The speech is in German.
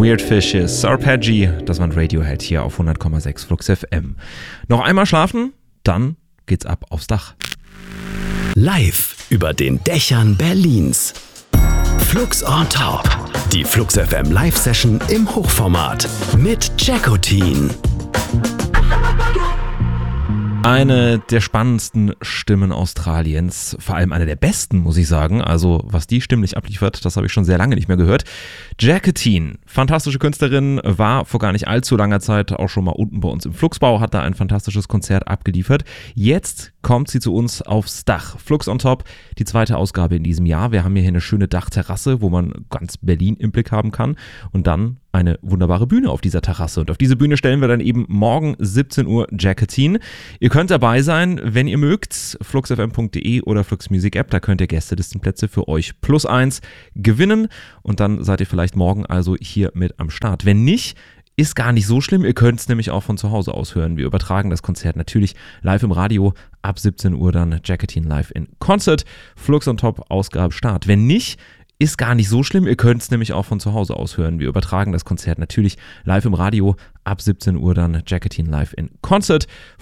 Weird Fishes, Arpeggi, das war ein Radiohead hier auf 100,6 Flux FM. Noch einmal schlafen, dann geht's ab aufs Dach. Live über den Dächern Berlins. Flux on Top. Die Flux FM Live-Session im Hochformat mit Jackotin. Eine der spannendsten Stimmen Australiens, vor allem eine der besten, muss ich sagen. Also was die stimmlich abliefert, das habe ich schon sehr lange nicht mehr gehört. Jackotin, fantastische Künstlerin, war vor gar nicht allzu langer Zeit auch schon mal unten bei uns im Fluxbau, hat da ein fantastisches Konzert abgeliefert. Jetzt kommt sie zu uns aufs Dach. Flux on Top, die zweite Ausgabe in diesem Jahr. Wir haben hier eine schöne Dachterrasse, wo man ganz Berlin im Blick haben kann. Und dann eine wunderbare Bühne auf dieser Terrasse. Und auf diese Bühne stellen wir dann eben morgen 17 Uhr Jackotin. Ihr könnt dabei sein, wenn ihr mögt, fluxfm.de oder Flux Music App. Da könnt ihr Gästelistenplätze für euch +1 gewinnen. Und dann seid ihr vielleicht morgen also hier mit am Start. Wenn nicht, ist gar nicht so schlimm. Ihr könnt es nämlich auch von zu Hause aus hören. Wir übertragen das Konzert natürlich live im Radio. Ab 17 Uhr dann Jackotin live in Concert. Flux on Top, Ausgabe Start. Wenn nicht, ist gar nicht so schlimm. Ihr könnt es nämlich auch von zu Hause aus hören. Wir übertragen das Konzert natürlich live im Radio. Ab 17 Uhr dann Jackotin live in Concert.